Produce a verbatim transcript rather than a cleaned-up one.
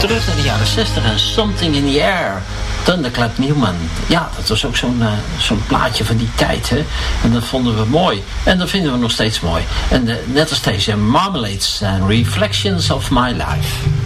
terug naar de jaren zestig en Something in the Air. Thunderclap Newman. Ja, dat was ook zo'n uh, zo'n plaatje van die tijd. Hè? En dat vonden we mooi. En dat vinden we nog steeds mooi. En uh, net als deze Marmalades and Reflections of My Life.